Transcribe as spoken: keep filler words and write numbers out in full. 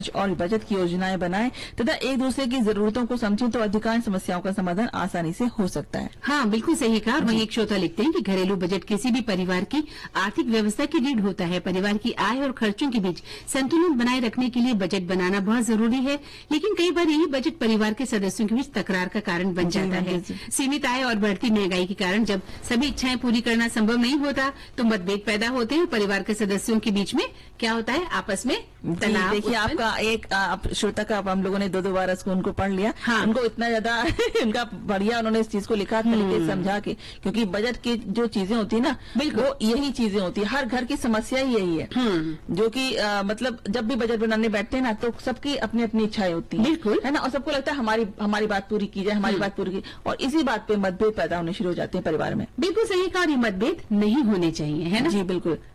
और बचत की योजनाएं बनाएं तथा एक दूसरे की जरूरतों को समझें तो अधिकांश समस्याओं का समाधान आसानी से हो सकता है। हाँ, बिल्कुल सही कहा। वहीं एक श्रोता लिखते हैं कि घरेलू बजट किसी भी परिवार की आर्थिक व्यवस्था की रीढ़ होता है। परिवार की आय और खर्चों के बीच संतुलन बनाए रखने के लिए बजट बनाना बहुत जरूरी है, लेकिन कई बार यही बजट परिवार के सदस्यों के बीच तकरार का कारण बन जाता है। सीमित आय और बढ़ती महंगाई के कारण जब सभी इच्छाएं पूरी करना संभव नहीं होता तो मतभेद पैदा होते हैं। परिवार के सदस्यों के बीच में क्या होता है, आपस में तनाव। देखिए, आपका एक आप श्रोता का हम लोगों ने दो दो बार उसको उनको पढ़ लिया। हाँ। उनको इतना ज्यादा उनका बढ़िया उन्होंने इस चीज को लिखा तरीके से समझा के, क्योंकि बजट की जो चीजें होती है ना, वो यही चीजें होती है। हर घर की समस्या ही यही है, जो कि मतलब जब भी बजट बनाने बैठते हैं ना तो सबकी अपनी अपनी इच्छाएं होती है, बिल्कुल है ना, और सबको लगता है हमारी हमारी बात पूरी की जाए, हमारी बात पूरी की, और इसी बात पे मतभेद पैदा होने शुरू हो जाते हैं परिवार में। बिल्कुल सही कहा, और ये मतभेद नहीं होने चाहिए, है ना। जी बिल्कुल।